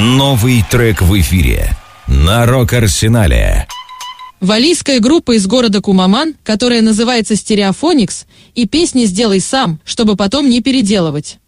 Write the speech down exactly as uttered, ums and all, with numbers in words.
Новый трек в эфире на Рок-Арсенале. Валлийская группа из города Кумаман, которая называется «Стереофоникс», и песни «Сделай сам», чтобы потом не переделывать.